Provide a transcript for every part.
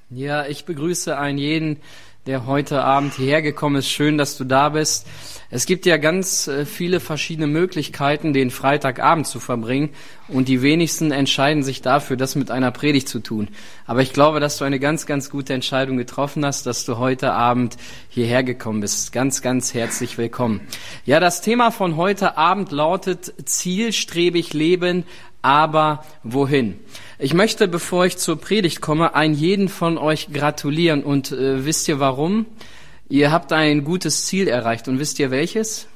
Ja, ich begrüße einen jeden, der heute Abend hierher gekommen ist. Schön, dass du da bist. Es gibt ja ganz viele verschiedene Möglichkeiten, den Freitagabend zu verbringen. Und die wenigsten entscheiden sich dafür, das mit einer Predigt zu tun. Aber ich glaube, dass du eine ganz, ganz gute Entscheidung getroffen hast, dass du heute Abend hierher gekommen bist. Ganz, ganz herzlich willkommen. Ja, das Thema von heute Abend lautet zielstrebig leben, aber wohin? Ich möchte, bevor ich zur Predigt komme, einen jeden von euch gratulieren. Und wisst ihr warum? Ihr habt ein gutes Ziel erreicht. Und wisst ihr welches?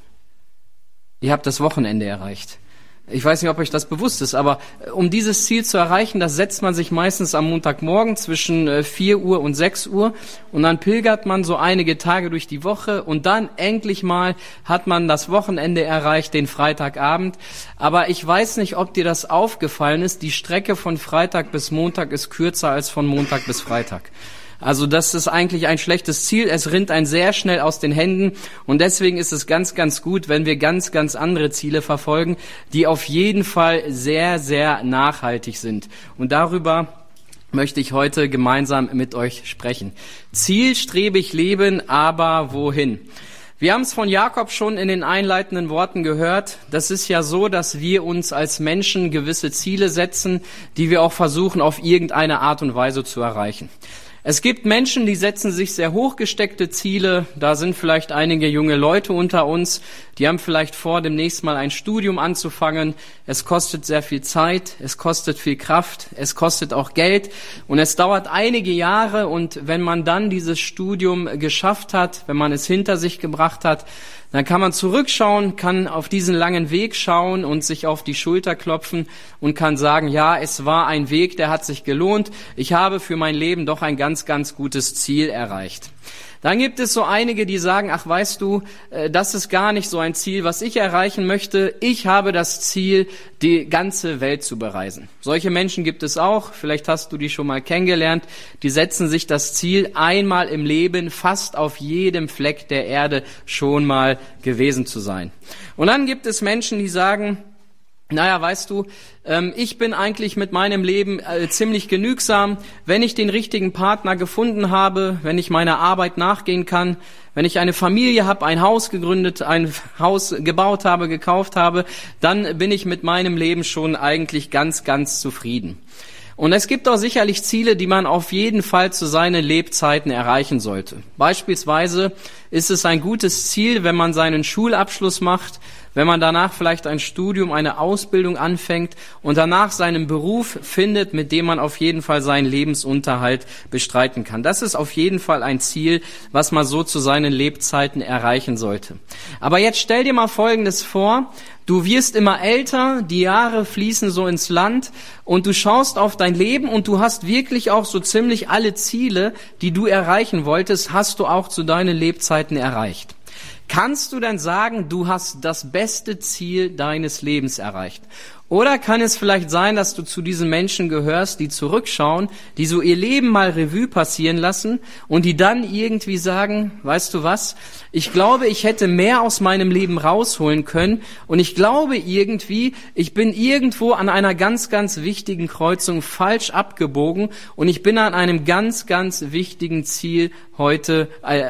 Ihr habt das Wochenende erreicht. Ich weiß nicht, ob euch das bewusst ist, aber um dieses Ziel zu erreichen, das setzt man sich meistens am Montagmorgen zwischen 4 Uhr und 6 Uhr und dann pilgert man so einige Tage durch die Woche und dann endlich mal hat man das Wochenende erreicht, den Freitagabend. Aber ich weiß nicht, ob dir das aufgefallen ist, die Strecke von Freitag bis Montag ist kürzer als von Montag bis Freitag. Also das ist eigentlich ein schlechtes Ziel. Es rinnt einen sehr schnell aus den Händen. Und deswegen ist es ganz, ganz gut, wenn wir ganz, ganz andere Ziele verfolgen, die auf jeden Fall sehr, sehr nachhaltig sind. Und darüber möchte ich heute gemeinsam mit euch sprechen. Zielstrebig leben, aber wohin? Wir haben es von Jakob schon in den einleitenden Worten gehört. Das ist ja so, dass wir uns als Menschen gewisse Ziele setzen, die wir auch versuchen, auf irgendeine Art und Weise zu erreichen. Es gibt Menschen, die setzen sich sehr hochgesteckte Ziele. Da sind vielleicht einige junge Leute unter uns, die haben vielleicht vor, demnächst mal ein Studium anzufangen. Es kostet sehr viel Zeit, es kostet viel Kraft, es kostet auch Geld und es dauert einige Jahre. Und wenn man dann dieses Studium geschafft hat, wenn man es hinter sich gebracht hat, dann kann man zurückschauen, kann auf diesen langen Weg schauen und sich auf die Schulter klopfen und kann sagen, ja, es war ein Weg, der hat sich gelohnt. Ich habe für mein Leben doch ein ganz, ganz gutes Ziel erreicht. Dann gibt es so einige, die sagen, ach weißt du, das ist gar nicht so ein Ziel, was ich erreichen möchte. Ich habe das Ziel, die ganze Welt zu bereisen. Solche Menschen gibt es auch, vielleicht hast du die schon mal kennengelernt. Die setzen sich das Ziel, einmal im Leben fast auf jedem Fleck der Erde schon mal gewesen zu sein. Und dann gibt es Menschen, die sagen, naja, weißt du, ich bin eigentlich mit meinem Leben ziemlich genügsam. Wenn ich den richtigen Partner gefunden habe, wenn ich meiner Arbeit nachgehen kann, wenn ich eine Familie habe, ein Haus gegründet, ein Haus gebaut habe, gekauft habe, dann bin ich mit meinem Leben schon eigentlich ganz, ganz zufrieden. Und es gibt auch sicherlich Ziele, die man auf jeden Fall zu seinen Lebzeiten erreichen sollte. Beispielsweise ist es ein gutes Ziel, wenn man seinen Schulabschluss macht, wenn man danach vielleicht ein Studium, eine Ausbildung anfängt und danach seinen Beruf findet, mit dem man auf jeden Fall seinen Lebensunterhalt bestreiten kann. Das ist auf jeden Fall ein Ziel, was man so zu seinen Lebzeiten erreichen sollte. Aber jetzt stell dir mal Folgendes vor. Du wirst immer älter, die Jahre fließen so ins Land und du schaust auf dein Leben und du hast wirklich auch so ziemlich alle Ziele, die du erreichen wolltest, hast du auch zu deinen Lebzeiten erreicht. Kannst du denn sagen, du hast das beste Ziel deines Lebens erreicht? Oder kann es vielleicht sein, dass du zu diesen Menschen gehörst, die zurückschauen, die so ihr Leben mal Revue passieren lassen und die dann irgendwie sagen, weißt du was, ich glaube, ich hätte mehr aus meinem Leben rausholen können und ich glaube irgendwie, ich bin irgendwo an einer ganz, ganz wichtigen Kreuzung falsch abgebogen und ich bin an einem ganz, ganz wichtigen Ziel heute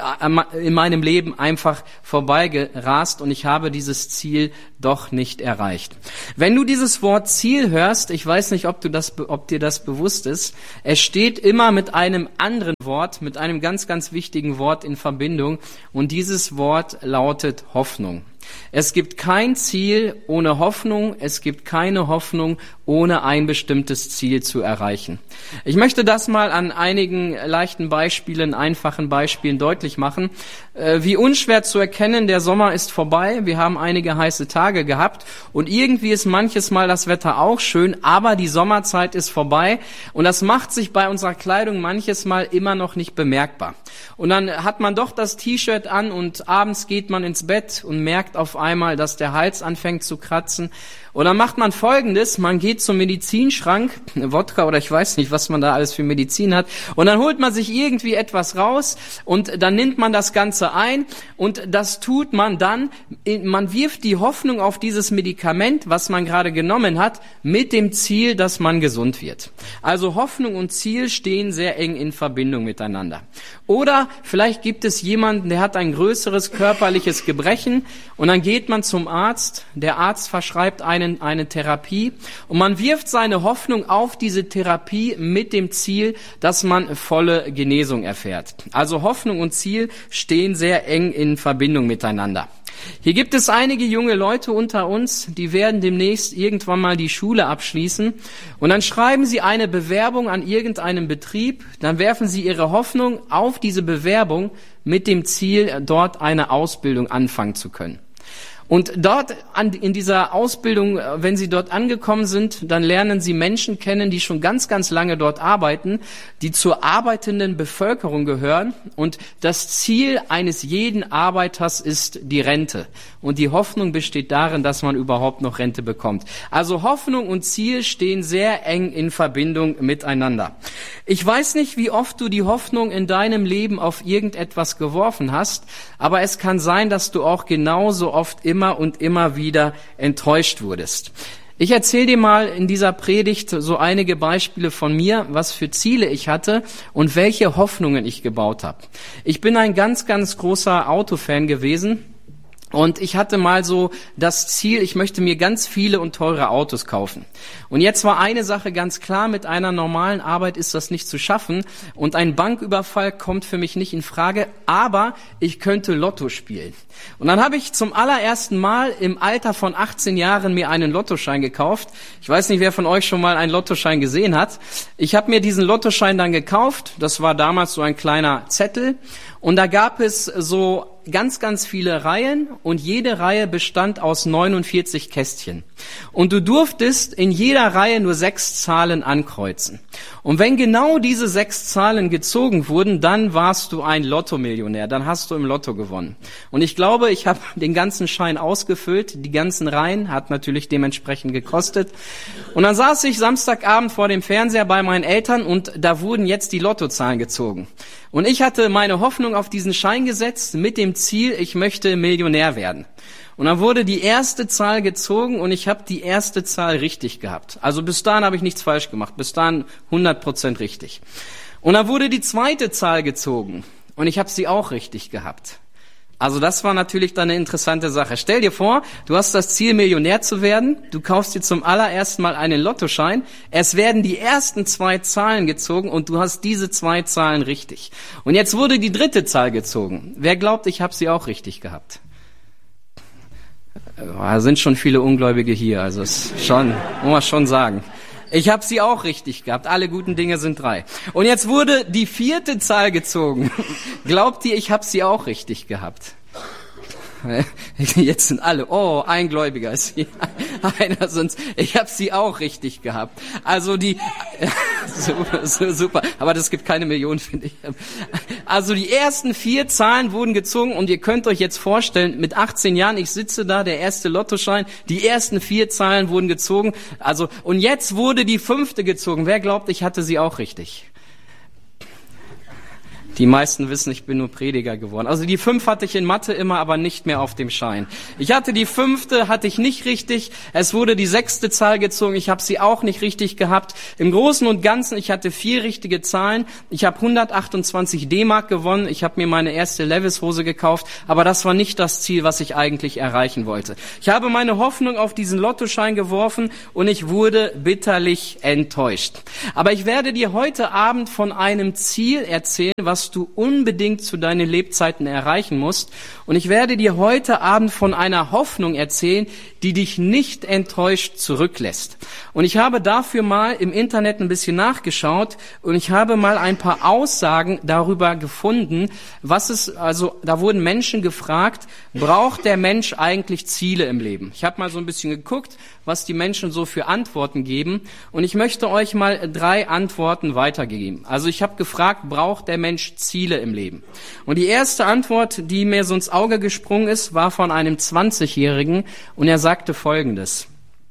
in meinem Leben einfach vorbeigerast und ich habe dieses Ziel doch nicht erreicht. Wenn du dieses Wort Ziel hörst, ich weiß nicht, ob dir das bewusst ist, es steht immer mit einem anderen Wort, mit einem ganz, ganz wichtigen Wort in Verbindung und dieses Wort lautet Hoffnung. Es gibt kein Ziel ohne Hoffnung, es gibt keine Hoffnung ohne ein bestimmtes Ziel zu erreichen. Ich möchte das mal an einigen leichten Beispielen, einfachen Beispielen deutlich machen. Wie unschwer zu erkennen, der Sommer ist vorbei, wir haben einige heiße Tage gehabt und irgendwie ist manches Mal das Wetter auch schön, aber die Sommerzeit ist vorbei und das macht sich bei unserer Kleidung manches Mal immer noch nicht bemerkbar. Und dann hat man doch das T-Shirt an und abends geht man ins Bett und merkt merkt auf einmal, dass der Hals anfängt zu kratzen. Und dann macht man Folgendes, man geht zum Medizinschrank, Wodka oder ich weiß nicht, was man da alles für Medizin hat, und dann holt man sich irgendwie etwas raus und dann nimmt man das Ganze ein und das tut man dann, man wirft die Hoffnung auf dieses Medikament, was man gerade genommen hat, mit dem Ziel, dass man gesund wird. Also Hoffnung und Ziel stehen sehr eng in Verbindung miteinander. Oder vielleicht gibt es jemanden, der hat ein größeres körperliches Gebrechen und dann geht man zum Arzt, der Arzt verschreibt eine Therapie und man wirft seine Hoffnung auf diese Therapie mit dem Ziel, dass man volle Genesung erfährt. Also Hoffnung und Ziel stehen sehr eng in Verbindung miteinander. Hier gibt es einige junge Leute unter uns, die werden demnächst irgendwann mal die Schule abschließen und dann schreiben sie eine Bewerbung an irgendeinem Betrieb, dann werfen sie ihre Hoffnung auf diese Bewerbung mit dem Ziel, dort eine Ausbildung anfangen zu können. Und dort in dieser Ausbildung, wenn Sie dort angekommen sind, dann lernen Sie Menschen kennen, die schon ganz, ganz lange dort arbeiten, die zur arbeitenden Bevölkerung gehören. Und das Ziel eines jeden Arbeiters ist die Rente. Und die Hoffnung besteht darin, dass man überhaupt noch Rente bekommt. Also Hoffnung und Ziel stehen sehr eng in Verbindung miteinander. Ich weiß nicht, wie oft du die Hoffnung in deinem Leben auf irgendetwas geworfen hast, aber es kann sein, dass du auch genauso oft immer und immer wieder enttäuscht wurdest. Ich erzähle dir mal in dieser Predigt so einige Beispiele von mir, was für Ziele ich hatte und welche Hoffnungen ich gebaut habe. Ich bin ein ganz, ganz großer Autofan gewesen. Und ich hatte mal so das Ziel, ich möchte mir ganz viele und teure Autos kaufen. Und jetzt war eine Sache ganz klar, mit einer normalen Arbeit ist das nicht zu schaffen. Und ein Banküberfall kommt für mich nicht in Frage, aber ich könnte Lotto spielen. Und dann habe ich zum allerersten Mal im Alter von 18 Jahren mir einen Lottoschein gekauft. Ich weiß nicht, wer von euch schon mal einen Lottoschein gesehen hat. Ich habe mir diesen Lottoschein dann gekauft. Das war damals so ein kleiner Zettel. Und da gab es so ganz, ganz viele Reihen und jede Reihe bestand aus 49 Kästchen. Und du durftest in jeder Reihe nur 6 Zahlen ankreuzen. Und wenn genau diese 6 Zahlen gezogen wurden, dann warst du ein Lottomillionär, dann hast du im Lotto gewonnen. Und ich glaube, ich habe den ganzen Schein ausgefüllt, die ganzen Reihen, hat natürlich dementsprechend gekostet. Und dann saß ich Samstagabend vor dem Fernseher bei meinen Eltern und da wurden jetzt die Lottozahlen gezogen. Und ich hatte meine Hoffnung auf diesen Schein gesetzt mit dem Ziel, ich möchte Millionär werden. Und dann wurde die erste Zahl gezogen und ich habe die erste Zahl richtig gehabt. Also bis dahin habe ich nichts falsch gemacht, bis dahin 100% richtig. Und dann wurde die zweite Zahl gezogen und ich habe sie auch richtig gehabt. Also das war natürlich dann eine interessante Sache. Stell dir vor, du hast das Ziel, Millionär zu werden. Du kaufst dir zum allerersten Mal einen Lottoschein. Es werden die ersten 2 Zahlen gezogen und du hast diese 2 Zahlen richtig. Und jetzt wurde die dritte Zahl gezogen. Wer glaubt, ich habe sie auch richtig gehabt? Da sind schon viele Ungläubige hier, also es schon, muss man schon sagen. Ich habe sie auch richtig gehabt. Alle guten Dinge sind 3. Und jetzt wurde die 4. Zahl gezogen. Glaubt ihr, ich habe sie auch richtig gehabt? Jetzt sind alle, oh, ein Gläubiger ist hier. Einer sonst, ich habe sie auch richtig gehabt. Also die, super, aber das gibt keine Millionen, finde ich. Also die ersten 4 Zahlen wurden gezogen und ihr könnt euch jetzt vorstellen, mit 18 Jahren, ich sitze da, der erste Lottoschein, die ersten 4 Zahlen wurden gezogen. Also, und jetzt wurde die 5. gezogen. Wer glaubt, ich hatte sie auch richtig? Die meisten wissen, ich bin nur Prediger geworden. Also die 5 hatte ich in Mathe immer, aber nicht mehr auf dem Schein. Ich hatte die 5. hatte ich nicht richtig. Es wurde die 6. Zahl gezogen. Ich habe sie auch nicht richtig gehabt. Im Großen und Ganzen, ich hatte 4 richtige Zahlen. Ich habe 128 D-Mark gewonnen. Ich habe mir meine erste Levi's-Hose gekauft. Aber das war nicht das Ziel, was ich eigentlich erreichen wollte. Ich habe meine Hoffnung auf diesen Lottoschein geworfen und ich wurde bitterlich enttäuscht. Aber ich werde dir heute Abend von einem Ziel erzählen, was du unbedingt zu deinen Lebzeiten erreichen musst. Und ich werde dir heute Abend von einer Hoffnung erzählen, die dich nicht enttäuscht zurücklässt. Und ich habe dafür mal im Internet ein bisschen nachgeschaut und ich habe mal ein paar Aussagen darüber gefunden, da wurden Menschen gefragt, braucht der Mensch eigentlich Ziele im Leben? Ich habe mal so ein bisschen geguckt, was die Menschen so für Antworten geben und ich möchte euch mal 3 Antworten weitergeben. Also ich habe gefragt, braucht der Mensch Mensch Ziele im Leben? Und die erste Antwort, die mir so ins Auge gesprungen ist, war von einem 20-Jährigen und er sagte Folgendes: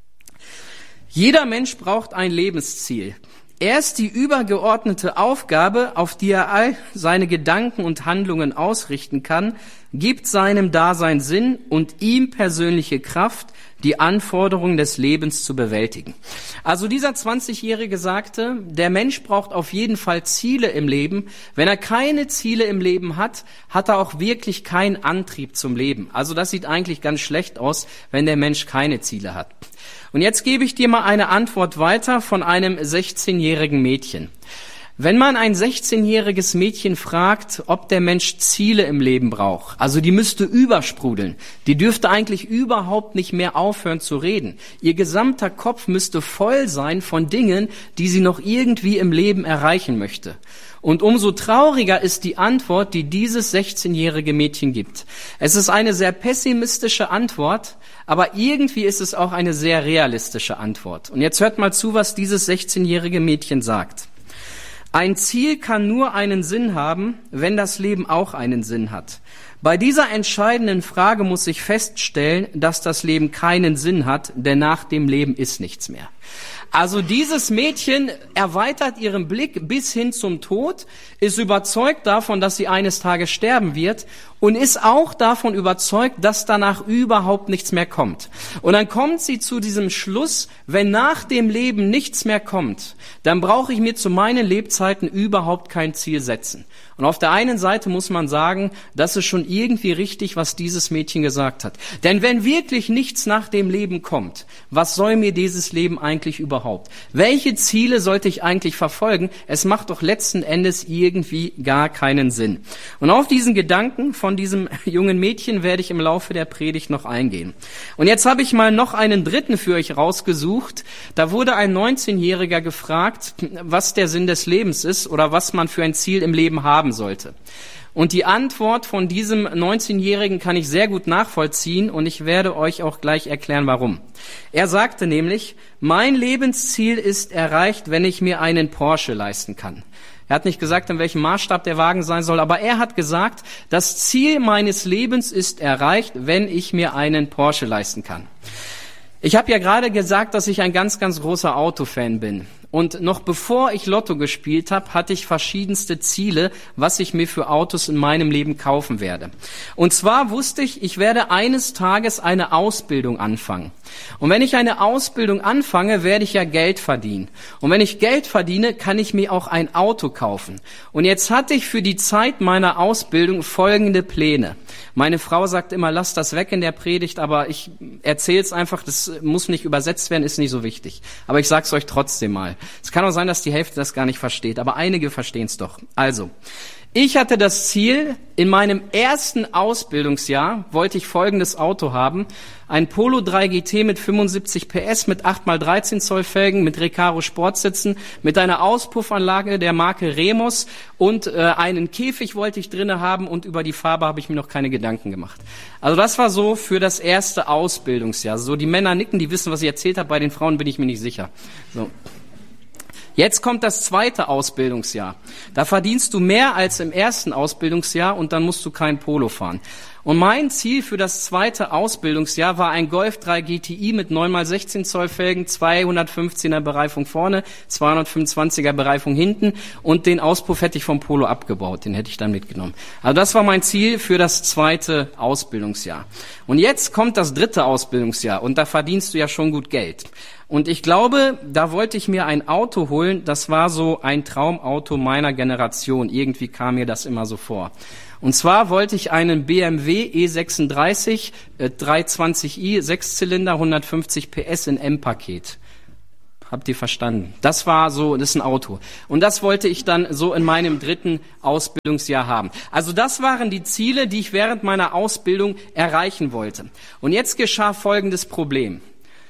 Jeder Mensch braucht ein Lebensziel. Er ist die übergeordnete Aufgabe, auf die er all seine Gedanken und Handlungen ausrichten kann, gibt seinem Dasein Sinn und ihm persönliche Kraft, die Anforderungen des Lebens zu bewältigen. Also dieser 20-Jährige sagte, der Mensch braucht auf jeden Fall Ziele im Leben. Wenn er keine Ziele im Leben hat, hat er auch wirklich keinen Antrieb zum Leben. Also das sieht eigentlich ganz schlecht aus, wenn der Mensch keine Ziele hat. Und jetzt gebe ich dir mal eine Antwort weiter von einem 16-jährigen Mädchen. Wenn man ein 16-jähriges Mädchen fragt, ob der Mensch Ziele im Leben braucht, also die müsste übersprudeln, die dürfte eigentlich überhaupt nicht mehr aufhören zu reden. Ihr gesamter Kopf müsste voll sein von Dingen, die sie noch irgendwie im Leben erreichen möchte. Und umso trauriger ist die Antwort, die dieses 16-jährige Mädchen gibt. Es ist eine sehr pessimistische Antwort, aber irgendwie ist es auch eine sehr realistische Antwort. Und jetzt hört mal zu, was dieses 16-jährige Mädchen sagt. Ein Ziel kann nur einen Sinn haben, wenn das Leben auch einen Sinn hat. Bei dieser entscheidenden Frage muss ich feststellen, dass das Leben keinen Sinn hat, denn nach dem Leben ist nichts mehr. Also dieses Mädchen erweitert ihren Blick bis hin zum Tod, ist überzeugt davon, dass sie eines Tages sterben wird und ist auch davon überzeugt, dass danach überhaupt nichts mehr kommt. Und dann kommt sie zu diesem Schluss, wenn nach dem Leben nichts mehr kommt, dann brauche ich mir zu meinen Lebzeiten überhaupt kein Ziel setzen. Und auf der einen Seite muss man sagen, das ist schon irgendwie richtig, was dieses Mädchen gesagt hat. Denn wenn wirklich nichts nach dem Leben kommt, was soll mir dieses Leben eigentlich überhaupt? Welche Ziele sollte ich eigentlich verfolgen? Es macht doch letzten Endes irgendwie gar keinen Sinn. Und auf diesen Gedanken von diesem jungen Mädchen werde ich im Laufe der Predigt noch eingehen. Und jetzt habe ich mal noch einen dritten für euch rausgesucht. Da wurde ein 19-Jähriger gefragt, was der Sinn des Lebens ist oder was man für ein Ziel im Leben haben sollte. Und die Antwort von diesem 19-Jährigen kann ich sehr gut nachvollziehen und ich werde euch auch gleich erklären, warum. Er sagte nämlich, mein Lebensziel ist erreicht, wenn ich mir einen Porsche leisten kann. Er hat nicht gesagt, in welchem Maßstab der Wagen sein soll, aber er hat gesagt, das Ziel meines Lebens ist erreicht, wenn ich mir einen Porsche leisten kann. Ich habe ja gerade gesagt, dass ich ein ganz, ganz großer Autofan bin. Und noch bevor ich Lotto gespielt habe, hatte ich verschiedenste Ziele, was ich mir für Autos in meinem Leben kaufen werde. Und zwar wusste ich, ich werde eines Tages eine Ausbildung anfangen. Und wenn ich eine Ausbildung anfange, werde ich ja Geld verdienen. Und wenn ich Geld verdiene, kann ich mir auch ein Auto kaufen. Und jetzt hatte ich für die Zeit meiner Ausbildung folgende Pläne. Meine Frau sagt immer, lass das weg in der Predigt, aber ich erzähle es einfach, das muss nicht übersetzt werden, ist nicht so wichtig. Aber ich sage es euch trotzdem mal. Es kann auch sein, dass die Hälfte das gar nicht versteht, aber einige verstehen es doch. Also, ich hatte das Ziel, in meinem ersten Ausbildungsjahr wollte ich folgendes Auto haben. Ein Polo 3 GT mit 75 PS, mit 8x13 Zoll Felgen, mit Recaro Sportsitzen, mit einer Auspuffanlage der Marke Remus und einen Käfig wollte ich drinne haben und über die Farbe habe ich mir noch keine Gedanken gemacht. Also das war so für das erste Ausbildungsjahr. So, die Männer nicken, die wissen, was ich erzählt habe. Bei den Frauen bin ich mir nicht sicher. So. Jetzt kommt das zweite Ausbildungsjahr. Da verdienst du mehr als im ersten Ausbildungsjahr und dann musst du kein Polo fahren. Und mein Ziel für das zweite Ausbildungsjahr war ein Golf 3 GTI mit 9x16 Zoll Felgen, 215er Bereifung vorne, 225er Bereifung hinten und den Auspuff hätte ich vom Polo abgebaut, den hätte ich dann mitgenommen. Also das war mein Ziel für das zweite Ausbildungsjahr. Und jetzt kommt das dritte Ausbildungsjahr und da verdienst du ja schon gut Geld. Und ich glaube, da wollte ich mir ein Auto holen, das war so ein Traumauto meiner Generation. Irgendwie kam mir das immer so vor. Und zwar wollte ich einen BMW E36 320i, 6-Zylinder, 150 PS in M-Paket. Habt ihr verstanden? Das war so, das ist ein Auto. Und das wollte ich dann so in meinem dritten Ausbildungsjahr haben. Also das waren die Ziele, die ich während meiner Ausbildung erreichen wollte. Und jetzt geschah folgendes Problem.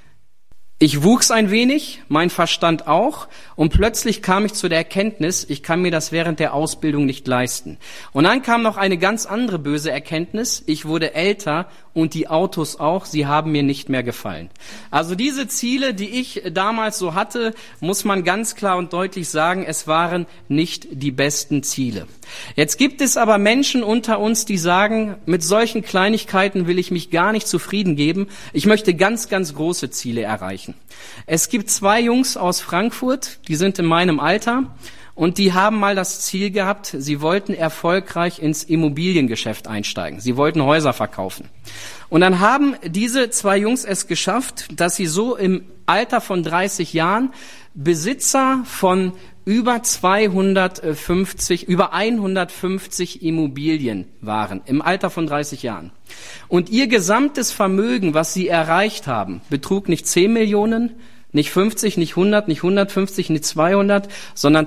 Ich wuchs ein wenig, mein Verstand auch, und plötzlich kam ich zu der Erkenntnis, ich kann mir das während der Ausbildung nicht leisten. Und dann kam noch eine ganz andere böse Erkenntnis, ich wurde älter und die Autos auch, sie haben mir nicht mehr gefallen. Also diese Ziele, die ich damals so hatte, muss man ganz klar und deutlich sagen, es waren nicht die besten Ziele. Jetzt gibt es aber Menschen unter uns, die sagen, mit solchen Kleinigkeiten will ich mich gar nicht zufrieden geben. Ich möchte ganz, ganz große Ziele erreichen. Es gibt 2 Jungs aus Frankfurt, die sind in meinem Alter. Und die haben mal das Ziel gehabt, sie wollten erfolgreich ins Immobiliengeschäft einsteigen. Sie wollten Häuser verkaufen. Und dann haben diese 2 Jungs es geschafft, dass sie so im Alter von 30 Jahren Besitzer von über 150 Immobilien waren, im Alter von 30 Jahren. Und ihr gesamtes Vermögen, was sie erreicht haben, betrug nicht 10 Millionen, nicht 50, nicht 100, nicht 150, nicht 200, sondern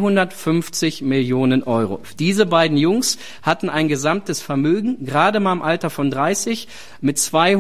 250 Millionen Euro. Diese beiden Jungs hatten ein gesamtes Vermögen, gerade mal im Alter von 30, mit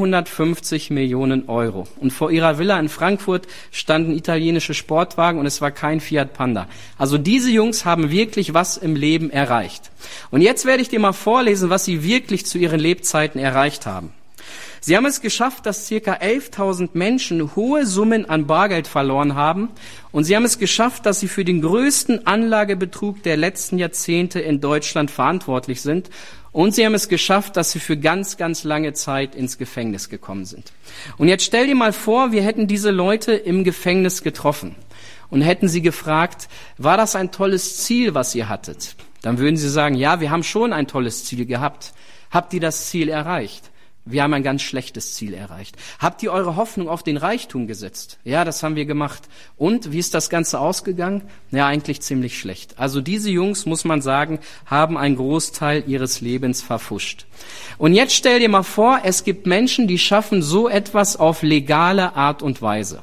250 Millionen Euro. Und vor ihrer Villa in Frankfurt standen italienische Sportwagen und es war kein Fiat Panda. Also diese Jungs haben wirklich was im Leben erreicht. Und jetzt werde ich dir mal vorlesen, was sie wirklich zu ihren Lebzeiten erreicht haben. Sie haben es geschafft, dass ca. 11.000 Menschen hohe Summen an Bargeld verloren haben. Und sie haben es geschafft, dass sie für den größten Anlagebetrug der letzten Jahrzehnte in Deutschland verantwortlich sind. Und sie haben es geschafft, dass sie für ganz, ganz lange Zeit ins Gefängnis gekommen sind. Und jetzt stell dir mal vor, wir hätten diese Leute im Gefängnis getroffen und hätten sie gefragt, war das ein tolles Ziel, was ihr hattet? Dann würden sie sagen, ja, wir haben schon ein tolles Ziel gehabt. Habt ihr das Ziel erreicht? Wir haben ein ganz schlechtes Ziel erreicht. Habt ihr eure Hoffnung auf den Reichtum gesetzt? Ja, das haben wir gemacht. Und wie ist das Ganze ausgegangen? Ja, eigentlich ziemlich schlecht. Also diese Jungs, muss man sagen, haben einen Großteil ihres Lebens verpfuscht. Und jetzt stell dir mal vor, es gibt Menschen, die schaffen so etwas auf legale Art und Weise.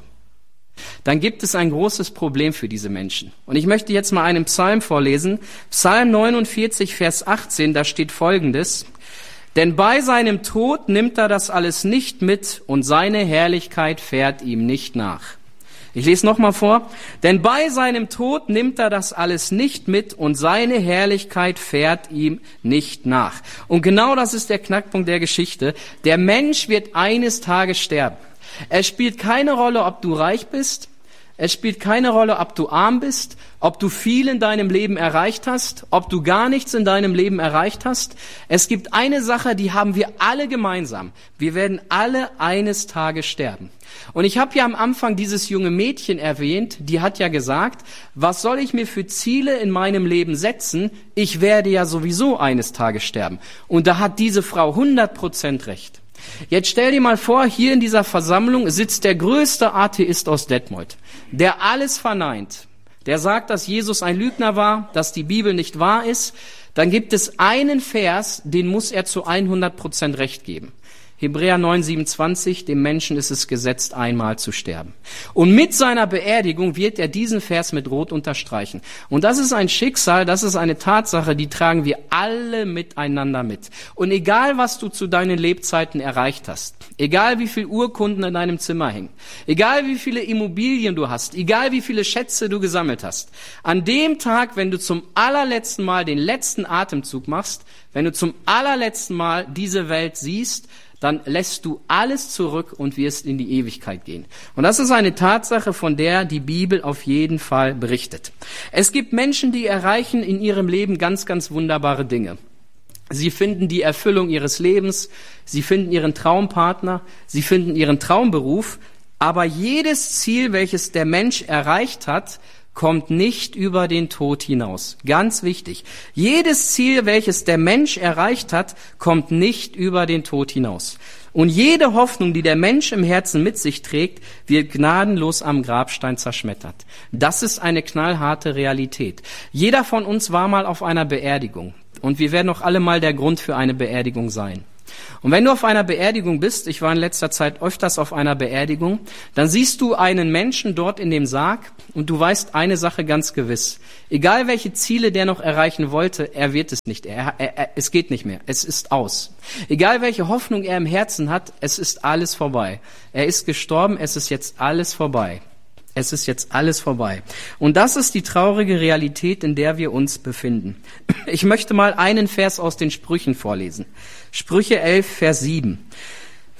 Dann gibt es ein großes Problem für diese Menschen. Und ich möchte jetzt mal einen Psalm vorlesen. Psalm 49, Vers 18, da steht Folgendes: Denn bei seinem Tod nimmt er das alles nicht mit und seine Herrlichkeit fährt ihm nicht nach. Ich lese nochmal vor. Denn bei seinem Tod nimmt er das alles nicht mit und seine Herrlichkeit fährt ihm nicht nach. Und genau das ist der Knackpunkt der Geschichte. Der Mensch wird eines Tages sterben. Es spielt keine Rolle, ob du reich bist. Es spielt keine Rolle, ob du arm bist, ob du viel in deinem Leben erreicht hast, ob du gar nichts in deinem Leben erreicht hast. Es gibt eine Sache, die haben wir alle gemeinsam. Wir werden alle eines Tages sterben. Und ich habe ja am Anfang dieses junge Mädchen erwähnt, die hat ja gesagt, was soll ich mir für Ziele in meinem Leben setzen? Ich werde ja sowieso eines Tages sterben. Und da hat diese Frau 100% recht. Jetzt stell dir mal vor, hier in dieser Versammlung sitzt der größte Atheist aus Detmold, der alles verneint, der sagt, dass Jesus ein Lügner war, dass die Bibel nicht wahr ist. Dann gibt es einen Vers, den muss er zu 100% recht geben. Hebräer 9,27, dem Menschen ist es gesetzt, einmal zu sterben. Und mit seiner Beerdigung wird er diesen Vers mit Rot unterstreichen. Und das ist ein Schicksal, das ist eine Tatsache, die tragen wir alle miteinander mit. Und egal, was du zu deinen Lebzeiten erreicht hast, egal wie viel Urkunden in deinem Zimmer hängen, egal wie viele Immobilien du hast, egal wie viele Schätze du gesammelt hast, an dem Tag, wenn du zum allerletzten Mal den letzten Atemzug machst, wenn du zum allerletzten Mal diese Welt siehst, dann lässt du alles zurück und wirst in die Ewigkeit gehen. Und das ist eine Tatsache, von der die Bibel auf jeden Fall berichtet. Es gibt Menschen, die erreichen in ihrem Leben ganz, ganz wunderbare Dinge. Sie finden die Erfüllung ihres Lebens, sie finden ihren Traumpartner, sie finden ihren Traumberuf, aber jedes Ziel, welches der Mensch erreicht hat, kommt nicht über den Tod hinaus. Ganz wichtig. Jedes Ziel, welches der Mensch erreicht hat, kommt nicht über den Tod hinaus. Und jede Hoffnung, die der Mensch im Herzen mit sich trägt, wird gnadenlos am Grabstein zerschmettert. Das ist eine knallharte Realität. Jeder von uns war mal auf einer Beerdigung. Und wir werden auch alle mal der Grund für eine Beerdigung sein. Und wenn du auf einer Beerdigung bist, ich war in letzter Zeit öfters auf einer Beerdigung, dann siehst du einen Menschen dort in dem Sarg und du weißt eine Sache ganz gewiss. Egal welche Ziele der noch erreichen wollte, er wird es nicht. Es geht nicht mehr. Es ist aus. Egal welche Hoffnung er im Herzen hat, es ist alles vorbei. Er ist gestorben, es ist jetzt alles vorbei. Es ist jetzt alles vorbei. Und das ist die traurige Realität, in der wir uns befinden. Ich möchte mal einen Vers aus den Sprüchen vorlesen. Sprüche 11, Vers 7.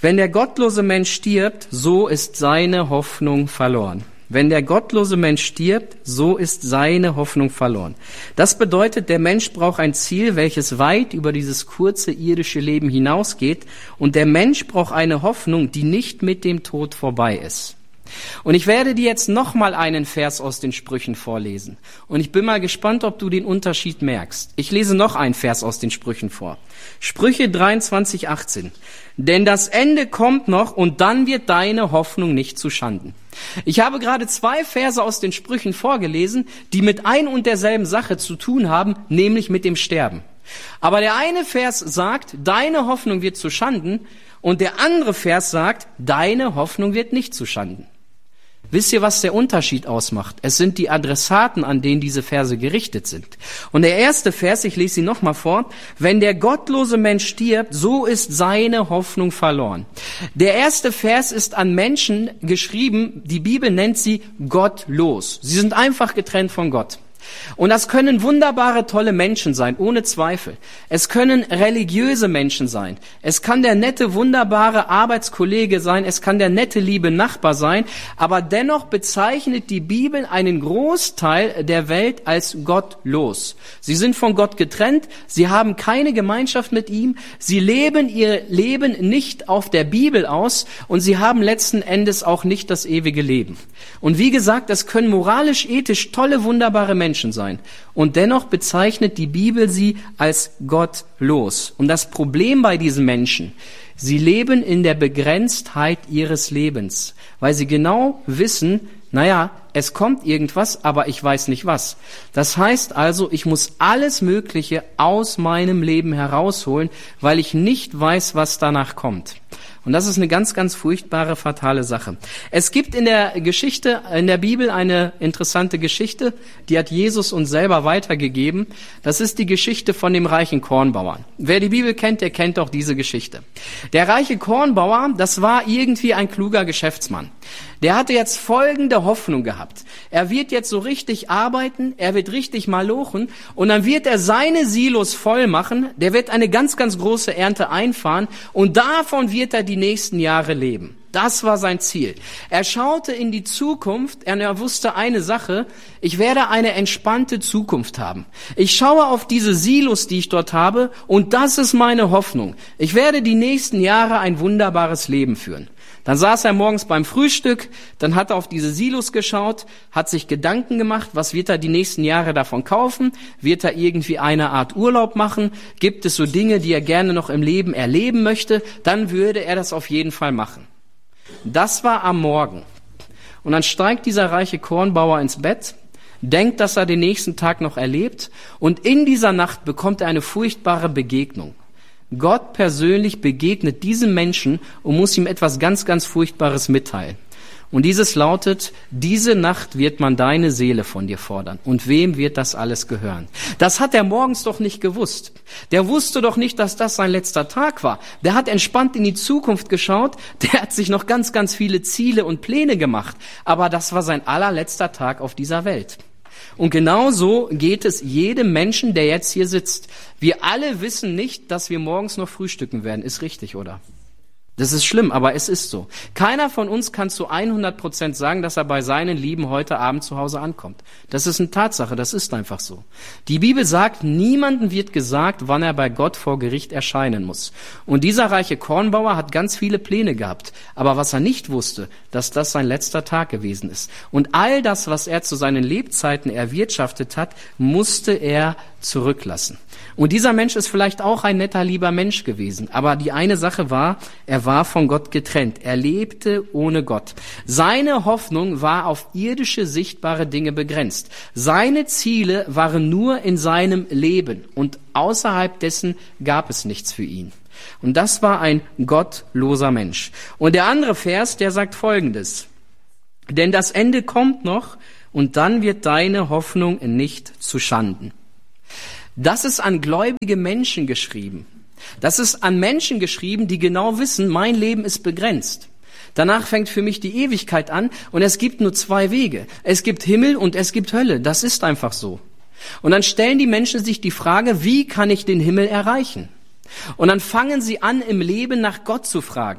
Wenn der gottlose Mensch stirbt, so ist seine Hoffnung verloren. Wenn der gottlose Mensch stirbt, so ist seine Hoffnung verloren. Das bedeutet, der Mensch braucht ein Ziel, welches weit über dieses kurze irdische Leben hinausgeht. Und der Mensch braucht eine Hoffnung, die nicht mit dem Tod vorbei ist. Und ich werde dir jetzt nochmal einen Vers aus den Sprüchen vorlesen. Und ich bin mal gespannt, ob du den Unterschied merkst. Ich lese noch einen Vers aus den Sprüchen vor. Sprüche 23,18. Denn das Ende kommt noch und dann wird deine Hoffnung nicht zuschanden. Ich habe gerade 2 Verse aus den Sprüchen vorgelesen, die mit ein und derselben Sache zu tun haben, nämlich mit dem Sterben. Aber der eine Vers sagt, deine Hoffnung wird zuschanden, und der andere Vers sagt, deine Hoffnung wird nicht zuschanden. Wisst ihr, was der Unterschied ausmacht? Es sind die Adressaten, an denen diese Verse gerichtet sind. Und der erste Vers, ich lese ihn nochmal vor, wenn der gottlose Mensch stirbt, so ist seine Hoffnung verloren. Der erste Vers ist an Menschen geschrieben, die Bibel nennt sie gottlos. Sie sind einfach getrennt von Gott. Und das können wunderbare, tolle Menschen sein, ohne Zweifel. Es können religiöse Menschen sein. Es kann der nette, wunderbare Arbeitskollege sein. Es kann der nette, liebe Nachbar sein. Aber dennoch bezeichnet die Bibel einen Großteil der Welt als gottlos. Sie sind von Gott getrennt. Sie haben keine Gemeinschaft mit ihm. Sie leben ihr Leben nicht auf der Bibel aus. Und sie haben letzten Endes auch nicht das ewige Leben. Und wie gesagt, es können moralisch, ethisch tolle, wunderbare Menschen sein. Und dennoch bezeichnet die Bibel sie als gottlos. Und das Problem bei diesen Menschen, sie leben in der Begrenztheit ihres Lebens, weil sie genau wissen, naja, es kommt irgendwas, aber ich weiß nicht was. Das heißt also, ich muss alles Mögliche aus meinem Leben herausholen, weil ich nicht weiß, was danach kommt. Und das ist eine ganz, ganz furchtbare, fatale Sache. Es gibt in der Geschichte, in der Bibel eine interessante Geschichte, die hat Jesus uns selber weitergegeben. Das ist die Geschichte von dem reichen Kornbauern. Wer die Bibel kennt, der kennt auch diese Geschichte. Der reiche Kornbauer, das war irgendwie ein kluger Geschäftsmann. Der hatte jetzt folgende Hoffnung gehabt. Er wird jetzt so richtig arbeiten, er wird richtig malochen und dann wird er seine Silos voll machen, der wird eine ganz, ganz große Ernte einfahren und davon wird er die nächsten Jahre leben. Das war sein Ziel. Er schaute in die Zukunft und er wusste eine Sache, ich werde eine entspannte Zukunft haben. Ich schaue auf diese Silos, die ich dort habe und das ist meine Hoffnung. Ich werde die nächsten Jahre ein wunderbares Leben führen. Dann saß er morgens beim Frühstück, dann hat er auf diese Silos geschaut, hat sich Gedanken gemacht, was wird er die nächsten Jahre davon kaufen? Wird er irgendwie eine Art Urlaub machen? Gibt es so Dinge, die er gerne noch im Leben erleben möchte? Dann würde er das auf jeden Fall machen. Das war am Morgen. Und dann steigt dieser reiche Kornbauer ins Bett, denkt, dass er den nächsten Tag noch erlebt und in dieser Nacht bekommt er eine furchtbare Begegnung. Gott persönlich begegnet diesem Menschen und muss ihm etwas ganz, ganz Furchtbares mitteilen. Und dieses lautet, diese Nacht wird man deine Seele von dir fordern. Und wem wird das alles gehören? Das hat er morgens doch nicht gewusst. Der wusste doch nicht, dass das sein letzter Tag war. Der hat entspannt in die Zukunft geschaut. Der hat sich noch ganz, ganz viele Ziele und Pläne gemacht. Aber das war sein allerletzter Tag auf dieser Welt. Und genauso geht es jedem Menschen, der jetzt hier sitzt. Wir alle wissen nicht, dass wir morgens noch frühstücken werden. Ist richtig, oder? Das ist schlimm, aber es ist so. Keiner von uns kann zu 100% sagen, dass er bei seinen Lieben heute Abend zu Hause ankommt. Das ist eine Tatsache, das ist einfach so. Die Bibel sagt, niemandem wird gesagt, wann er bei Gott vor Gericht erscheinen muss. Und dieser reiche Kornbauer hat ganz viele Pläne gehabt. Aber was er nicht wusste, dass das sein letzter Tag gewesen ist. Und all das, was er zu seinen Lebzeiten erwirtschaftet hat, musste er zurücklassen. Und dieser Mensch ist vielleicht auch ein netter, lieber Mensch gewesen. Aber die eine Sache war, er war von Gott getrennt. Er lebte ohne Gott. Seine Hoffnung war auf irdische, sichtbare Dinge begrenzt. Seine Ziele waren nur in seinem Leben. Und außerhalb dessen gab es nichts für ihn. Und das war ein gottloser Mensch. Und der andere Vers, der sagt Folgendes. Denn das Ende kommt noch und dann wird deine Hoffnung nicht zuschanden. Das ist an gläubige Menschen geschrieben. Das ist an Menschen geschrieben, die genau wissen, mein Leben ist begrenzt. Danach fängt für mich die Ewigkeit an und es gibt nur 2 Wege. Es gibt Himmel und es gibt Hölle. Das ist einfach so. Und dann stellen die Menschen sich die Frage, wie kann ich den Himmel erreichen? Und dann fangen sie an, im Leben nach Gott zu fragen.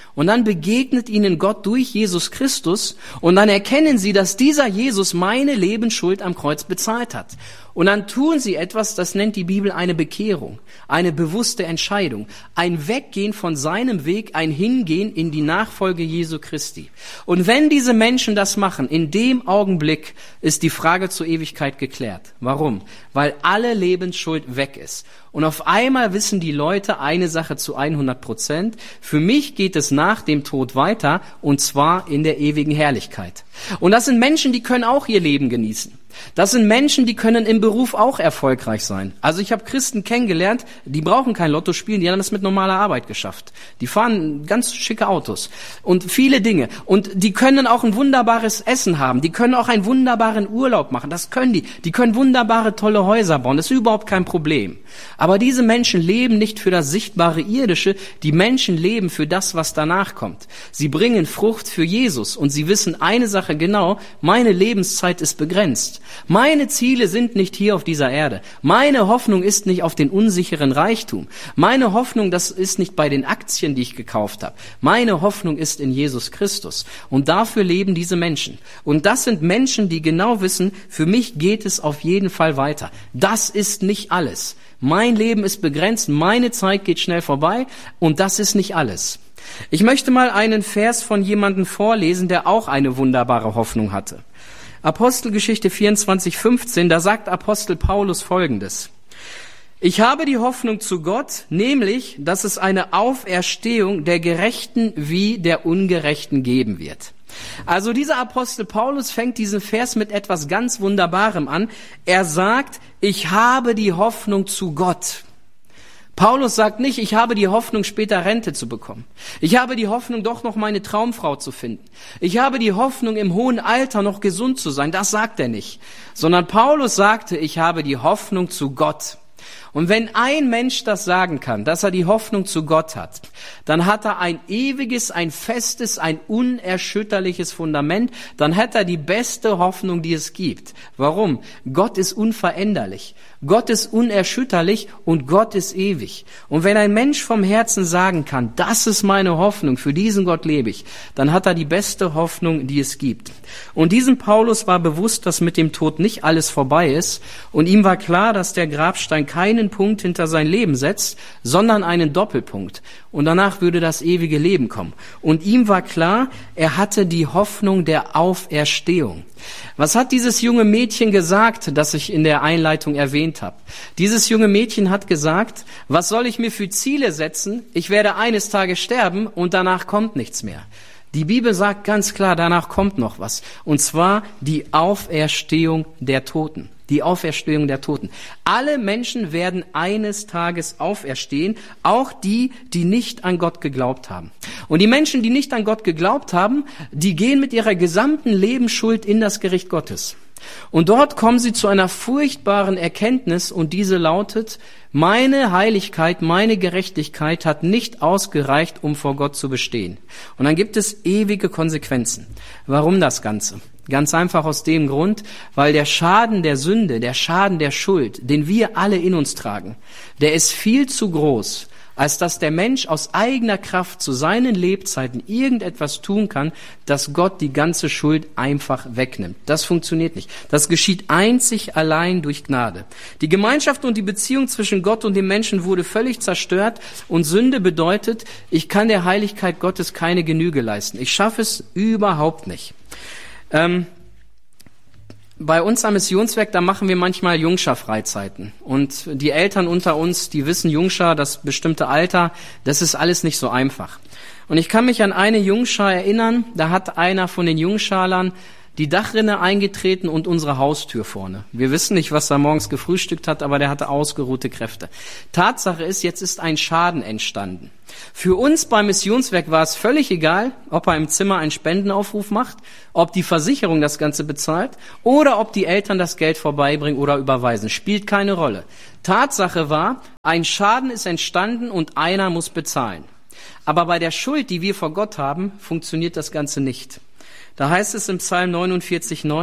Und dann begegnet ihnen Gott durch Jesus Christus und dann erkennen sie, dass dieser Jesus meine Lebensschuld am Kreuz bezahlt hat. Und dann tun sie etwas, das nennt die Bibel eine Bekehrung, eine bewusste Entscheidung, ein Weggehen von seinem Weg, ein Hingehen in die Nachfolge Jesu Christi. Und wenn diese Menschen das machen, in dem Augenblick ist die Frage zur Ewigkeit geklärt. Warum? Weil alle Lebensschuld weg ist. Und auf einmal wissen die Leute eine Sache zu 100%. Für mich geht es nach dem Tod weiter, und zwar in der ewigen Herrlichkeit. Und das sind Menschen, die können auch ihr Leben genießen. Das sind Menschen, die können im Beruf auch erfolgreich sein. Also ich habe Christen kennengelernt, die brauchen kein Lotto spielen, die haben das mit normaler Arbeit geschafft. Die fahren ganz schicke Autos und viele Dinge. Und die können auch ein wunderbares Essen haben, die können auch einen wunderbaren Urlaub machen, das können die. Die können wunderbare, tolle Häuser bauen, das ist überhaupt kein Problem. Aber diese Menschen leben nicht für das sichtbare Irdische, die Menschen leben für das, was danach kommt. Sie bringen Frucht für Jesus und sie wissen eine Sache genau, meine Lebenszeit ist begrenzt. Meine Ziele sind nicht hier auf dieser Erde. Meine Hoffnung ist nicht auf den unsicheren Reichtum. Meine Hoffnung, das ist nicht bei den Aktien, die ich gekauft habe. Meine Hoffnung ist in Jesus Christus. Und dafür leben diese Menschen. Und das sind Menschen, die genau wissen, für mich geht es auf jeden Fall weiter. Das ist nicht alles. Mein Leben ist begrenzt, meine Zeit geht schnell vorbei und das ist nicht alles. Ich möchte mal einen Vers von jemandem vorlesen, der auch eine wunderbare Hoffnung hatte. Apostelgeschichte 24,15, da sagt Apostel Paulus Folgendes. Ich habe die Hoffnung zu Gott, nämlich, dass es eine Auferstehung der Gerechten wie der Ungerechten geben wird. Also dieser Apostel Paulus fängt diesen Vers mit etwas ganz Wunderbarem an. Er sagt, ich habe die Hoffnung zu Gott. Paulus sagt nicht, ich habe die Hoffnung, später Rente zu bekommen. Ich habe die Hoffnung, doch noch meine Traumfrau zu finden. Ich habe die Hoffnung, im hohen Alter noch gesund zu sein. Das sagt er nicht. Sondern Paulus sagte, ich habe die Hoffnung zu Gott. Und wenn ein Mensch das sagen kann, dass er die Hoffnung zu Gott hat, dann hat er ein ewiges, ein festes, ein unerschütterliches Fundament, dann hat er die beste Hoffnung, die es gibt. Warum? Gott ist unveränderlich, Gott ist unerschütterlich und Gott ist ewig. Und wenn ein Mensch vom Herzen sagen kann, das ist meine Hoffnung, für diesen Gott lebe ich, dann hat er die beste Hoffnung, die es gibt. Und diesem Paulus war bewusst, dass mit dem Tod nicht alles vorbei ist, und ihm war klar, dass der Grabstein keinen Punkt hinter sein Leben setzt, sondern einen Doppelpunkt. Und danach würde das ewige Leben kommen. Und ihm war klar, er hatte die Hoffnung der Auferstehung. Was hat dieses junge Mädchen gesagt, das ich in der Einleitung erwähnt habe? Dieses junge Mädchen hat gesagt, was soll ich mir für Ziele setzen? Ich werde eines Tages sterben und danach kommt nichts mehr. Die Bibel sagt ganz klar, danach kommt noch was. Und zwar die Auferstehung der Toten. Die Auferstehung der Toten. Alle Menschen werden eines Tages auferstehen, auch die, die nicht an Gott geglaubt haben. Und die Menschen, die nicht an Gott geglaubt haben, die gehen mit ihrer gesamten Lebensschuld in das Gericht Gottes. Und dort kommen sie zu einer furchtbaren Erkenntnis, und diese lautet, meine Heiligkeit, meine Gerechtigkeit hat nicht ausgereicht, um vor Gott zu bestehen. Und dann gibt es ewige Konsequenzen. Warum das Ganze? Ganz einfach aus dem Grund, weil der Schaden der Sünde, der Schaden der Schuld, den wir alle in uns tragen, der ist viel zu groß, als dass der Mensch aus eigener Kraft zu seinen Lebzeiten irgendetwas tun kann, dass Gott die ganze Schuld einfach wegnimmt. Das funktioniert nicht. Das geschieht einzig allein durch Gnade. Die Gemeinschaft und die Beziehung zwischen Gott und dem Menschen wurde völlig zerstört, und Sünde bedeutet, ich kann der Heiligkeit Gottes keine Genüge leisten. Ich schaffe es überhaupt nicht. Bei uns am Missionswerk, da machen wir manchmal Jungschar-Freizeiten. Und die Eltern unter uns, die wissen, Jungschar, das bestimmte Alter, das ist alles nicht so einfach. Und ich kann mich an eine Jungschar erinnern, da hat einer von den Jungscharlern die Dachrinne eingetreten und unsere Haustür vorne. Wir wissen nicht, was er morgens gefrühstückt hat, aber der hatte ausgeruhte Kräfte. Tatsache ist, jetzt ist ein Schaden entstanden. Für uns beim Missionswerk war es völlig egal, ob er im Zimmer einen Spendenaufruf macht, ob die Versicherung das Ganze bezahlt oder ob die Eltern das Geld vorbeibringen oder überweisen. Spielt keine Rolle. Tatsache war, ein Schaden ist entstanden und einer muss bezahlen. Aber bei der Schuld, die wir vor Gott haben, funktioniert das Ganze nicht. Da heißt es im Psalm 49,9,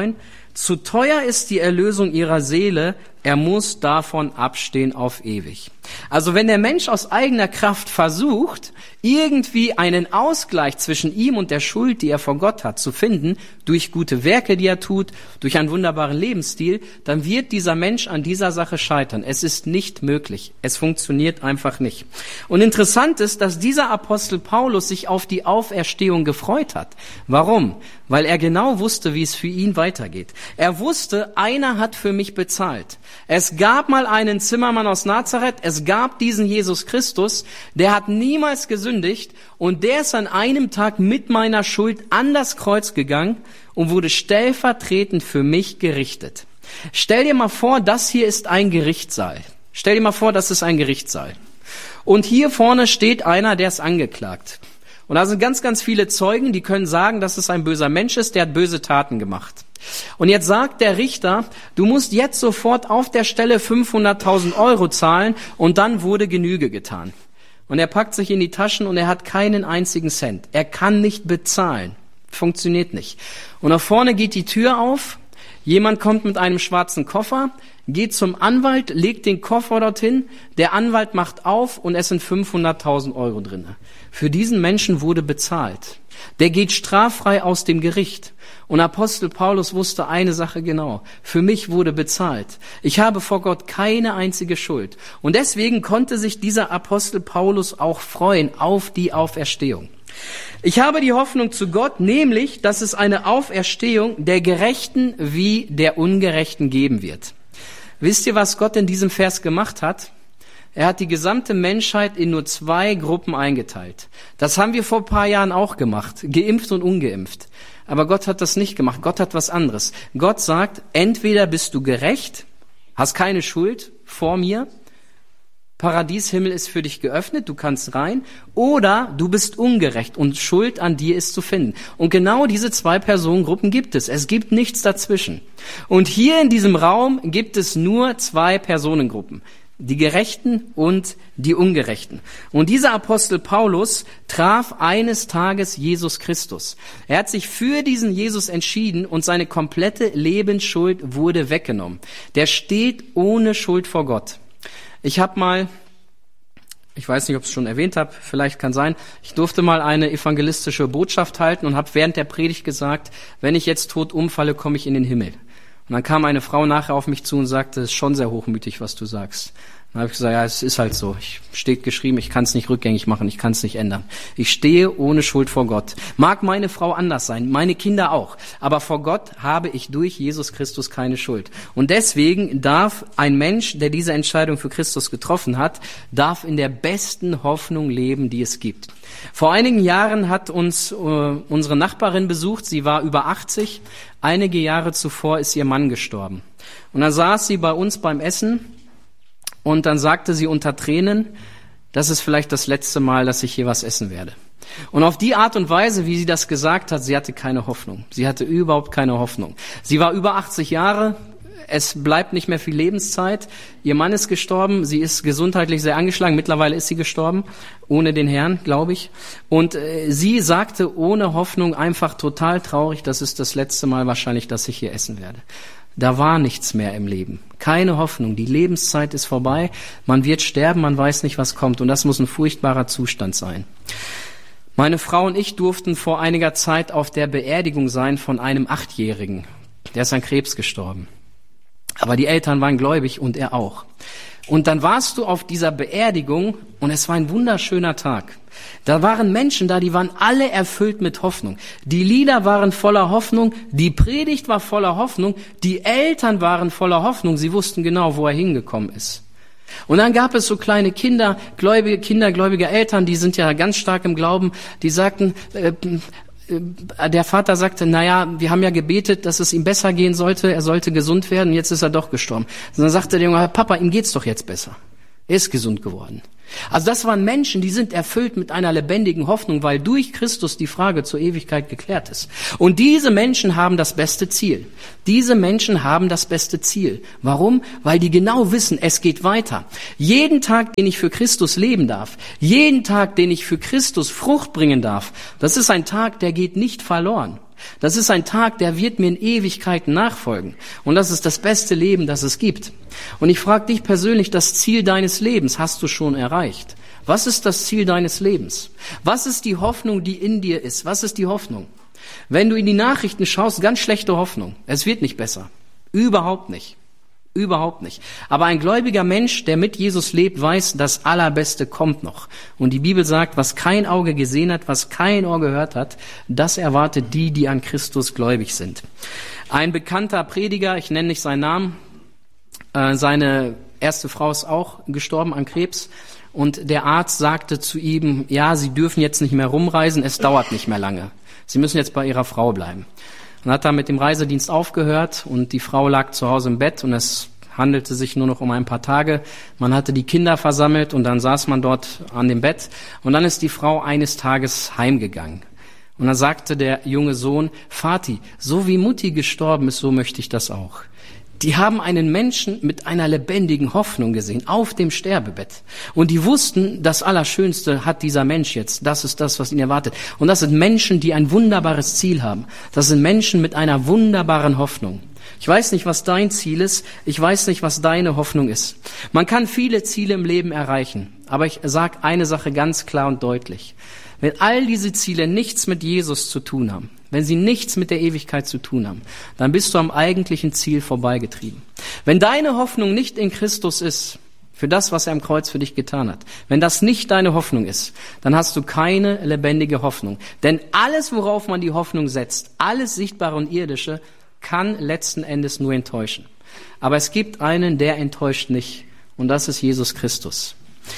Zu teuer ist die Erlösung ihrer Seele, er muss davon abstehen auf ewig. Also wenn der Mensch aus eigener Kraft versucht, irgendwie einen Ausgleich zwischen ihm und der Schuld, die er vor Gott hat, zu finden, durch gute Werke, die er tut, durch einen wunderbaren Lebensstil, dann wird dieser Mensch an dieser Sache scheitern. Es ist nicht möglich. Es funktioniert einfach nicht. Und interessant ist, dass dieser Apostel Paulus sich auf die Auferstehung gefreut hat. Warum? Weil er genau wusste, wie es für ihn weitergeht. Er wusste, einer hat für mich bezahlt. Es gab mal einen Zimmermann aus Nazareth, es gab diesen Jesus Christus, der hat niemals gesündigt und der ist an einem Tag mit meiner Schuld an das Kreuz gegangen und wurde stellvertretend für mich gerichtet. Stell dir mal vor, das hier ist ein Gerichtssaal. Stell dir mal vor, das ist ein Gerichtssaal. Und hier vorne steht einer, der ist angeklagt. Und da sind ganz, ganz viele Zeugen, die können sagen, dass es ein böser Mensch ist, der hat böse Taten gemacht. Und jetzt sagt der Richter, du musst jetzt sofort auf der Stelle 500.000 Euro zahlen und dann wurde Genüge getan. Und er packt sich in die Taschen und er hat keinen einzigen Cent. Er kann nicht bezahlen. Funktioniert nicht. Und nach vorne geht die Tür auf, jemand kommt mit einem schwarzen Koffer, geht zum Anwalt, legt den Koffer dorthin, der Anwalt macht auf und es sind 500.000 Euro drin. Für diesen Menschen wurde bezahlt. Der geht straffrei aus dem Gericht. Und Apostel Paulus wusste eine Sache genau. Für mich wurde bezahlt. Ich habe vor Gott keine einzige Schuld. Und deswegen konnte sich dieser Apostel Paulus auch freuen auf die Auferstehung. Ich habe die Hoffnung zu Gott, nämlich, dass es eine Auferstehung der Gerechten wie der Ungerechten geben wird. Wisst ihr, was Gott in diesem Vers gemacht hat? Er hat die gesamte Menschheit in nur 2 Gruppen eingeteilt. Das haben wir vor ein paar Jahren auch gemacht, geimpft und ungeimpft. Aber Gott hat das nicht gemacht. Gott hat was anderes. Gott sagt, entweder bist du gerecht, hast keine Schuld vor mir, Paradieshimmel ist für dich geöffnet, du kannst rein, oder du bist ungerecht und Schuld an dir ist zu finden. Und genau diese 2 Personengruppen gibt es. Es gibt nichts dazwischen. Und hier in diesem Raum gibt es nur 2 Personengruppen. Die Gerechten und die Ungerechten. Und dieser Apostel Paulus traf eines Tages Jesus Christus. Er hat sich für diesen Jesus entschieden und seine komplette Lebensschuld wurde weggenommen. Der steht ohne Schuld vor Gott. Ich weiß nicht, ob ich es schon erwähnt habe, vielleicht kann sein, ich durfte mal eine evangelistische Botschaft halten und habe während der Predigt gesagt, wenn ich jetzt tot umfalle, komme ich in den Himmel. Und dann kam eine Frau nachher auf mich zu und sagte, es ist schon sehr hochmütig, was du sagst. Dann habe ich gesagt, ja, es ist halt so. Steht geschrieben, ich kann es nicht rückgängig machen, ich kann es nicht ändern. Ich stehe ohne Schuld vor Gott. Mag meine Frau anders sein, meine Kinder auch. Aber vor Gott habe ich durch Jesus Christus keine Schuld. Und deswegen darf ein Mensch, der diese Entscheidung für Christus getroffen hat, darf in der besten Hoffnung leben, die es gibt. Vor einigen Jahren hat uns unsere Nachbarin besucht. Sie war über 80. Einige Jahre zuvor ist ihr Mann gestorben. Und dann saß sie bei uns beim Essen. Und dann sagte sie unter Tränen, das ist vielleicht das letzte Mal, dass ich hier was essen werde. Und auf die Art und Weise, wie sie das gesagt hat, sie hatte keine Hoffnung. Sie hatte überhaupt keine Hoffnung. Sie war über 80 Jahre, es bleibt nicht mehr viel Lebenszeit. Ihr Mann ist gestorben, sie ist gesundheitlich sehr angeschlagen. Mittlerweile ist sie gestorben, ohne den Herrn, glaube ich. Und sie sagte ohne Hoffnung, einfach total traurig, das ist das letzte Mal wahrscheinlich, dass ich hier essen werde. Da war nichts mehr im Leben. Keine Hoffnung. Die Lebenszeit ist vorbei. Man wird sterben, man weiß nicht, was kommt. Und das muss ein furchtbarer Zustand sein. Meine Frau und ich durften vor einiger Zeit auf der Beerdigung sein von einem 8-Jährigen. Der ist an Krebs gestorben. Aber die Eltern waren gläubig und er auch. Und dann warst du auf dieser Beerdigung und es war ein wunderschöner Tag. Da waren Menschen da, die waren alle erfüllt mit Hoffnung. Die Lieder waren voller Hoffnung, die Predigt war voller Hoffnung, die Eltern waren voller Hoffnung, sie wussten genau, wo er hingekommen ist. Und dann gab es so kleine Kinder, gläubige Eltern, die sind ja ganz stark im Glauben, die sagten, der Vater sagte, wir haben ja gebetet, dass es ihm besser gehen sollte, er sollte gesund werden, jetzt ist er doch gestorben. Und dann sagte der Junge, Papa, ihm geht's doch jetzt besser. Er ist gesund geworden. Also das waren Menschen, die sind erfüllt mit einer lebendigen Hoffnung, weil durch Christus die Frage zur Ewigkeit geklärt ist. Und diese Menschen haben das beste Ziel. Diese Menschen haben das beste Ziel. Warum? Weil die genau wissen, es geht weiter. Jeden Tag, den ich für Christus leben darf, jeden Tag, den ich für Christus Frucht bringen darf, das ist ein Tag, der geht nicht verloren. Das ist ein Tag, der wird mir in Ewigkeiten nachfolgen. Und das ist das beste Leben, das es gibt. Und ich frage dich persönlich, das Ziel deines Lebens hast du schon erreicht? Was ist das Ziel deines Lebens? Was ist die Hoffnung, die in dir ist? Was ist die Hoffnung? Wenn du in die Nachrichten schaust, ganz schlechte Hoffnung. Es wird nicht besser. Überhaupt nicht. Überhaupt nicht. Aber ein gläubiger Mensch, der mit Jesus lebt, weiß, das Allerbeste kommt noch. Und die Bibel sagt, was kein Auge gesehen hat, was kein Ohr gehört hat, das erwartet die, die an Christus gläubig sind. Ein bekannter Prediger, ich nenne nicht seinen Namen, seine erste Frau ist auch gestorben an Krebs. Und der Arzt sagte zu ihm, ja, Sie dürfen jetzt nicht mehr rumreisen, es dauert nicht mehr lange. Sie müssen jetzt bei Ihrer Frau bleiben. Und hat dann mit dem Reisedienst aufgehört und die Frau lag zu Hause im Bett und es handelte sich nur noch um ein paar Tage. Man hatte die Kinder versammelt und dann saß man dort an dem Bett und dann ist die Frau eines Tages heimgegangen. Und dann sagte der junge Sohn, Vati, so wie Mutti gestorben ist, so möchte ich das auch. Die haben einen Menschen mit einer lebendigen Hoffnung gesehen, auf dem Sterbebett. Und die wussten, das Allerschönste hat dieser Mensch jetzt. Das ist das, was ihn erwartet. Und das sind Menschen, die ein wunderbares Ziel haben. Das sind Menschen mit einer wunderbaren Hoffnung. Ich weiß nicht, was dein Ziel ist. Ich weiß nicht, was deine Hoffnung ist. Man kann viele Ziele im Leben erreichen. Aber ich sage eine Sache ganz klar und deutlich. Wenn all diese Ziele nichts mit Jesus zu tun haben, wenn sie nichts mit der Ewigkeit zu tun haben, dann bist du am eigentlichen Ziel vorbeigetrieben. Wenn deine Hoffnung nicht in Christus ist, für das, was er am Kreuz für dich getan hat, wenn das nicht deine Hoffnung ist, dann hast du keine lebendige Hoffnung. Denn alles, worauf man die Hoffnung setzt, alles Sichtbare und Irdische, kann letzten Endes nur enttäuschen. Aber es gibt einen, der enttäuscht nicht, und das ist Jesus Christus.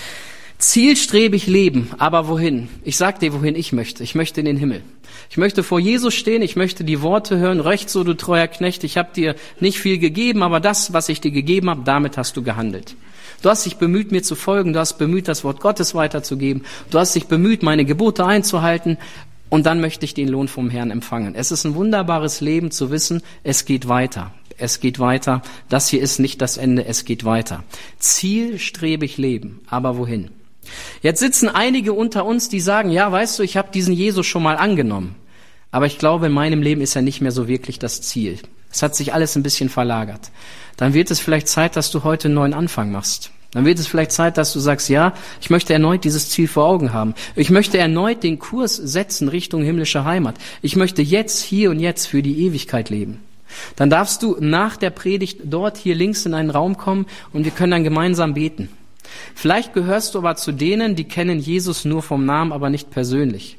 Zielstrebig leben, aber wohin? Ich sag dir, wohin ich möchte. Ich möchte in den Himmel. Ich möchte vor Jesus stehen, ich möchte die Worte hören, recht so, du treuer Knecht, ich habe dir nicht viel gegeben, aber das, was ich dir gegeben habe, damit hast du gehandelt. Du hast dich bemüht, mir zu folgen, du hast bemüht, das Wort Gottes weiterzugeben, du hast dich bemüht, meine Gebote einzuhalten und dann möchte ich den Lohn vom Herrn empfangen. Es ist ein wunderbares Leben zu wissen, es geht weiter. Es geht weiter. Das hier ist nicht das Ende, es geht weiter. Zielstrebig leben, aber wohin? Jetzt sitzen einige unter uns, die sagen, ja, weißt du, ich habe diesen Jesus schon mal angenommen. Aber ich glaube, in meinem Leben ist er nicht mehr so wirklich das Ziel. Es hat sich alles ein bisschen verlagert. Dann wird es vielleicht Zeit, dass du heute einen neuen Anfang machst. Dann wird es vielleicht Zeit, dass du sagst, ja, ich möchte erneut dieses Ziel vor Augen haben. Ich möchte erneut den Kurs setzen Richtung himmlische Heimat. Ich möchte jetzt, hier und jetzt für die Ewigkeit leben. Dann darfst du nach der Predigt dort hier links in einen Raum kommen und wir können dann gemeinsam beten. Vielleicht gehörst du aber zu denen, die kennen Jesus nur vom Namen, aber nicht persönlich.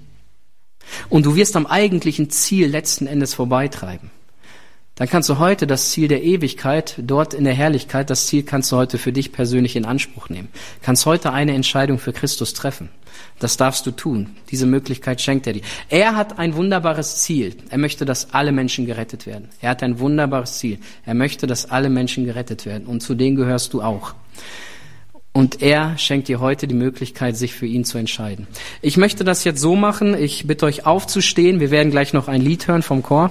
Und du wirst am eigentlichen Ziel letzten Endes vorbeitreiben. Dann kannst du heute das Ziel der Ewigkeit, dort in der Herrlichkeit, das Ziel kannst du heute für dich persönlich in Anspruch nehmen. Kannst heute eine Entscheidung für Christus treffen. Das darfst du tun. Diese Möglichkeit schenkt er dir. Er hat ein wunderbares Ziel. Er möchte, dass alle Menschen gerettet werden. Er hat ein wunderbares Ziel. Er möchte, dass alle Menschen gerettet werden. Und zu denen gehörst du auch. Und er schenkt dir heute die Möglichkeit, sich für ihn zu entscheiden. Ich möchte das jetzt so machen. Ich bitte euch aufzustehen. Wir werden gleich noch ein Lied hören vom Chor.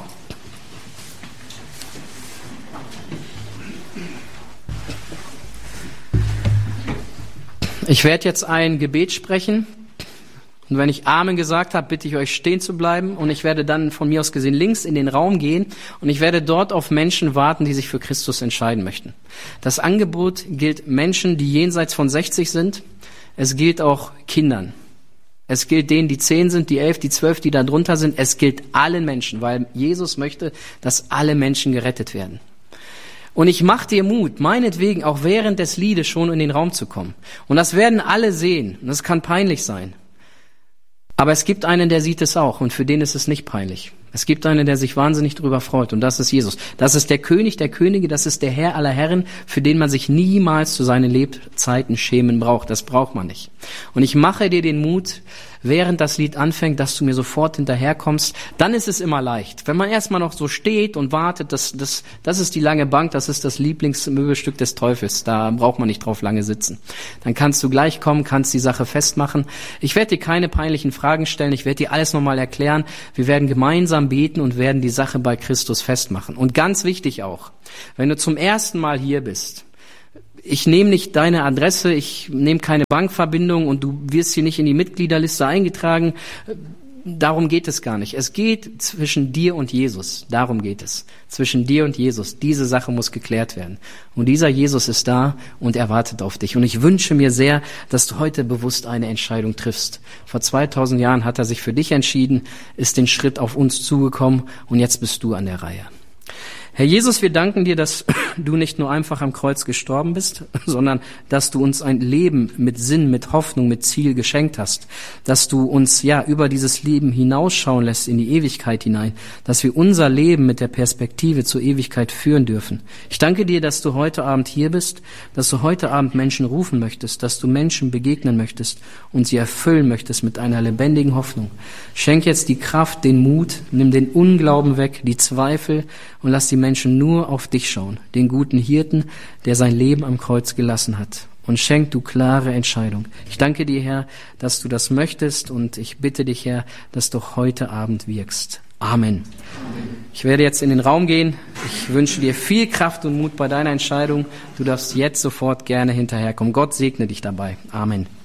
Ich werde jetzt ein Gebet sprechen. Und wenn ich Amen gesagt habe, bitte ich euch stehen zu bleiben. Und ich werde dann von mir aus gesehen links in den Raum gehen. Und ich werde dort auf Menschen warten, die sich für Christus entscheiden möchten. Das Angebot gilt Menschen, die jenseits von 60 sind. Es gilt auch Kindern. Es gilt denen, die 10 sind, die 11, die 12, die da drunter sind. Es gilt allen Menschen, weil Jesus möchte, dass alle Menschen gerettet werden. Und ich mache dir Mut, meinetwegen auch während des Liedes schon in den Raum zu kommen. Und das werden alle sehen. Und das kann peinlich sein. Aber es gibt einen, der sieht es auch und für den ist es nicht peinlich. Es gibt einen, der sich wahnsinnig darüber freut und das ist Jesus. Das ist der König der Könige, das ist der Herr aller Herren, für den man sich niemals zu seinen Lebzeiten schämen braucht. Das braucht man nicht. Und ich mache dir den Mut, während das Lied anfängt, dass du mir sofort hinterherkommst. Dann ist es immer leicht. Wenn man erstmal noch so steht und wartet, das ist die lange Bank, das ist das Lieblingsmöbelstück des Teufels. Da braucht man nicht drauf lange sitzen. Dann kannst du gleich kommen, kannst die Sache festmachen. Ich werde dir keine peinlichen Fragen stellen, ich werde dir alles nochmal erklären. Wir werden gemeinsam beten und werden die Sache bei Christus festmachen. Und ganz wichtig auch, wenn du zum ersten Mal hier bist, ich nehme nicht deine Adresse, ich nehme keine Bankverbindung und du wirst hier nicht in die Mitgliederliste eingetragen. darum geht es gar nicht. Es geht zwischen dir und Jesus. Darum geht es. Zwischen dir und Jesus. Diese Sache muss geklärt werden. Und dieser Jesus ist da und er wartet auf dich. Und ich wünsche mir sehr, dass du heute bewusst eine Entscheidung triffst. Vor 2000 Jahren hat er sich für dich entschieden, ist den Schritt auf uns zugekommen und jetzt bist du an der Reihe. Herr Jesus, wir danken dir, dass du nicht nur einfach am Kreuz gestorben bist, sondern dass du uns ein Leben mit Sinn, mit Hoffnung, mit Ziel geschenkt hast, dass du uns über dieses Leben hinausschauen lässt in die Ewigkeit hinein, dass wir unser Leben mit der Perspektive zur Ewigkeit führen dürfen. Ich danke dir, dass du heute Abend hier bist, dass du heute Abend Menschen rufen möchtest, dass du Menschen begegnen möchtest und sie erfüllen möchtest mit einer lebendigen Hoffnung. Schenk jetzt die Kraft, den Mut, nimm den Unglauben weg, die Zweifel und lass die Menschen nur auf dich schauen, den guten Hirten, der sein Leben am Kreuz gelassen hat. Und schenk du klare Entscheidung. Ich danke dir, Herr, dass du das möchtest und ich bitte dich, Herr, dass du heute Abend wirkst. Amen. Ich werde jetzt in den Raum gehen. Ich wünsche dir viel Kraft und Mut bei deiner Entscheidung. Du darfst jetzt sofort gerne hinterherkommen. Gott segne dich dabei. Amen.